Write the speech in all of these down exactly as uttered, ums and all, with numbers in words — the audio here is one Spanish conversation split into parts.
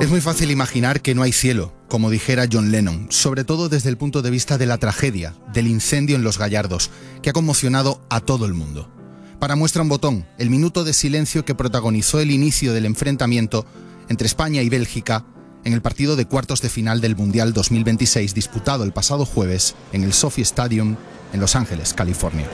Es muy fácil imaginar que no hay cielo, como dijera John Lennon, sobre todo desde el punto de vista de la tragedia, del incendio en Los Gallardos, que ha conmocionado a todo el mundo. Para muestra un botón, el minuto de silencio que protagonizó el inicio del enfrentamiento entre España y Bélgica en el partido de cuartos de final del Mundial dos mil veintiséis disputado el pasado jueves en el SoFi Stadium en Los Ángeles, California.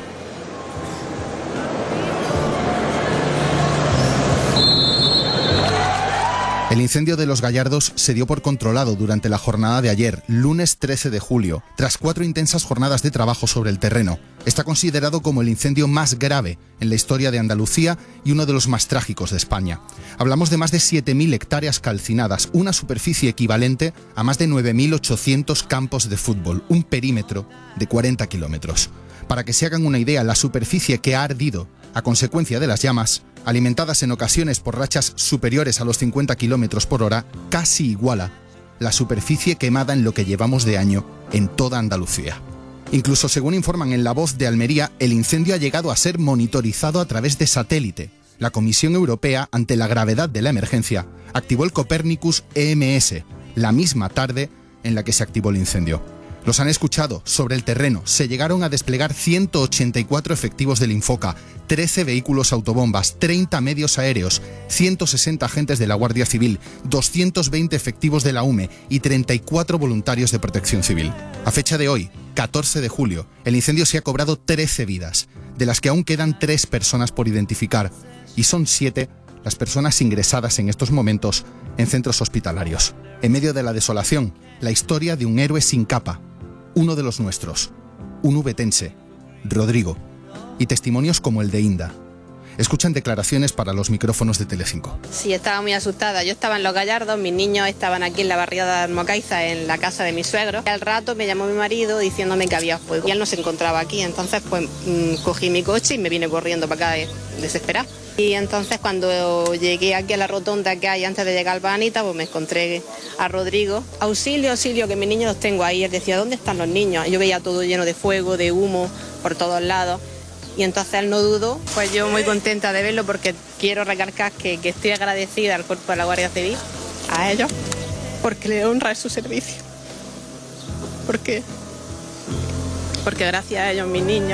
El incendio de Los Gallardos se dio por controlado durante la jornada de ayer, lunes trece de julio, tras cuatro intensas jornadas de trabajo sobre el terreno. Está considerado como el incendio más grave en la historia de Andalucía y uno de los más trágicos de España. Hablamos de más de siete mil hectáreas calcinadas, una superficie equivalente a más de nueve mil ochocientos campos de fútbol, un perímetro de cuarenta kilómetros. Para que se hagan una idea, la superficie que ha ardido a consecuencia de las llamas, alimentadas en ocasiones por rachas superiores a los cincuenta kilómetros por hora, casi iguala la superficie quemada en lo que llevamos de año en toda Andalucía. Incluso, según informan en La Voz de Almería, el incendio ha llegado a ser monitorizado a través de satélite. La Comisión Europea, ante la gravedad de la emergencia, activó el Copernicus E M S, la misma tarde en la que se activó el incendio. Los han escuchado sobre el terreno. Se llegaron a desplegar ciento ochenta y cuatro efectivos del Infoca, trece vehículos autobombas, treinta medios aéreos, ciento sesenta agentes de la Guardia Civil, doscientos veinte efectivos de la U M E y treinta y cuatro voluntarios de Protección Civil. A fecha de hoy, catorce de julio, el incendio se ha cobrado trece vidas, de las que aún quedan tres personas por identificar, y son siete las personas ingresadas en estos momentos en centros hospitalarios. En medio de la desolación, la historia de un héroe sin capa, uno de los nuestros, un ubetense, Rodrigo, y testimonios como el de Inda. Escuchan declaraciones para los micrófonos de Telecinco. Sí, estaba muy asustada. Yo estaba en Los Gallardos, mis niños estaban aquí en la barriada de Almocaiza, en la casa de mi suegro. Al rato me llamó mi marido diciéndome que había fuego y él no se encontraba aquí. Entonces pues mmm, cogí mi coche y me vine corriendo para acá desesperada. Y entonces cuando llegué aquí a la rotonda que hay antes de llegar al Banita, pues me encontré a Rodrigo. Auxilio, auxilio, que mis niños los tengo ahí. Él decía, ¿dónde están los niños? Yo veía todo lleno de fuego, de humo por todos lados. Y entonces él no dudó, pues yo muy contenta de verlo porque quiero recalcar que, que estoy agradecida al Cuerpo de la Guardia Civil, a ellos, porque le honra su servicio. ¿Por qué? Porque gracias a ellos mis niños